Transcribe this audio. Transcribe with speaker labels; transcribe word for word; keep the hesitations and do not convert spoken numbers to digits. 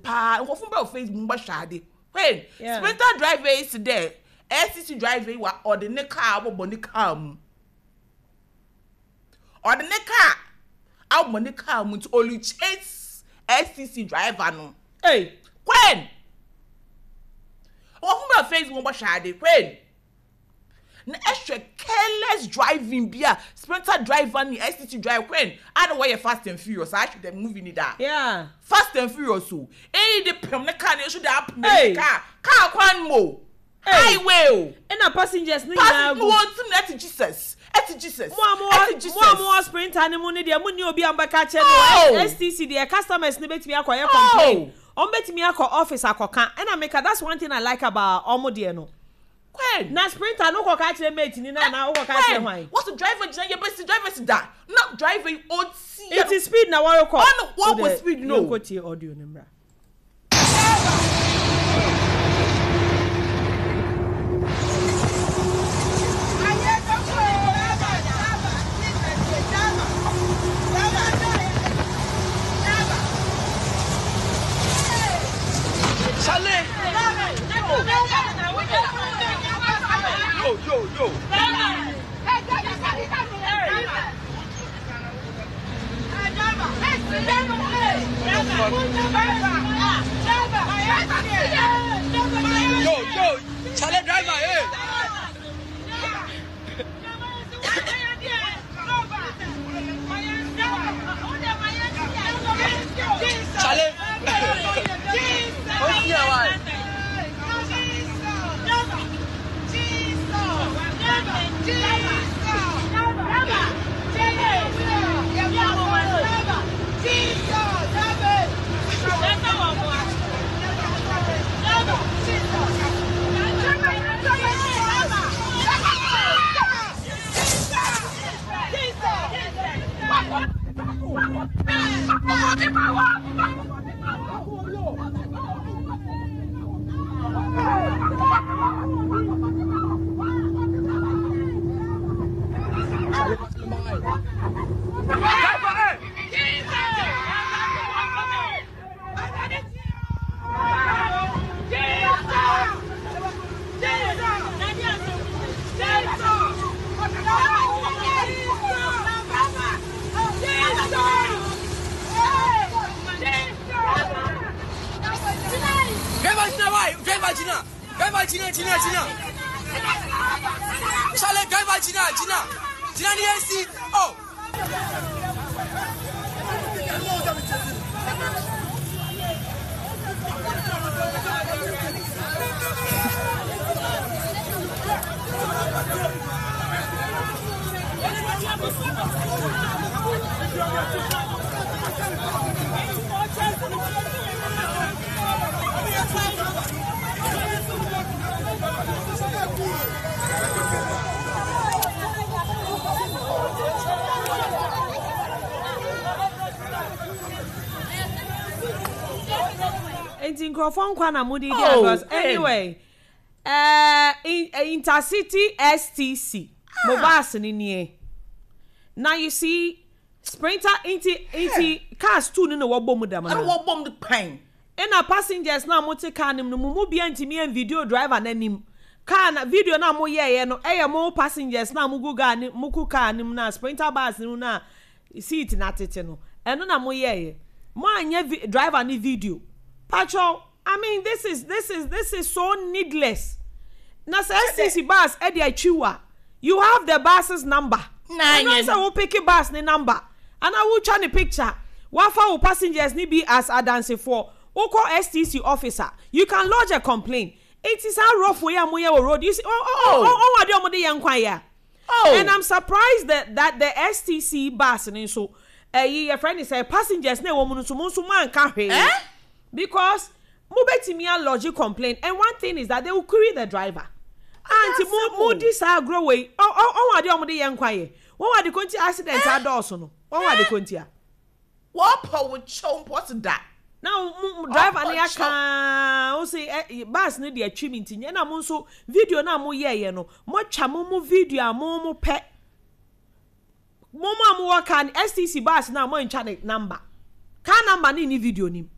Speaker 1: pa go fun ba Facebook ba hwade when Sprinter driver is there S C C driver wa or the ne car wo boni car mu or the ne car out money car mu to only chase S C C driver no hey when go fun ba Facebook ba hwade when na extra careless driving bia Sprinter driver ni S C C driver when I don't why Fast and Furious I should the movie ni that
Speaker 2: yeah
Speaker 1: Fast and Furious so eh the pem na car should happen hey. car car kwan mo hey. highway
Speaker 2: and na passengers ni
Speaker 1: na go want to Jesus et Jesus
Speaker 2: mo mo mo Sprinter ni mo ni dia mo ni obi ambaka che no S T C the customers ni betimi akoye complain on betimi akọ office akoka and I make that's one thing I like about omo de no when na Sprinter no ko ka kire mate ni na na wo ko ka kire hwan
Speaker 1: what's the driver just your best driver is that not driving on see
Speaker 2: it is speed na what call
Speaker 1: on what was speed no
Speaker 2: ko tie audio number
Speaker 3: Yo, yo, yo. Yo, yo, Charlie driver, hey. Charlie. What's your wife? China, China, China. Charlie, driver, China, China. China, the A C. Oh.
Speaker 2: Enti microphone kwa na mudi because anyway uh in, uh, Intercity S T C ah. Mobas ni nie. Now you see Sprinter inti inti cars two no wo bom da man.
Speaker 1: And wo bom the pain.
Speaker 2: And our passengers na mo te car nim no mo bia ntimi en video driver na nim. Car na video na mo ye ye no eh mo passengers na mo go ga ni mo ku car nim na Sprinter bus ni na seat na tete no. Eno na mo ye ye. Mo anya driver ni video. Patrol, I mean, this is this is this is so needless. Now, S T C bus, Eddie Chiwa, you have the bus's number. Nine. And I will pick a bus the number, and I will try the picture. What for passengers need be as a dancing for? Oko S T C officer, you can lodge a complaint. It is a rough way I'm road. You see, oh oh oh oh, I don't want the inquire. Oh, and I'm surprised that that the S T C bus and so, eh, your friend is a passengers ne woman so much man carry. Eh? Because mubeti me a logic complaint, and one thing is that they will query the driver. And mo this are grow way. Oh oh oh, what do you want the inquire? What are the country accidents are also? What are the country?
Speaker 1: What power chomp? What's that?
Speaker 2: Now driver ni aka o say bus ni dey achievement nya na mo so video na mo ye ye no mo twa mo mo video a mo mo pe mo mo am work an S T C bus na mo ntwa number. Car number ni ni video ni.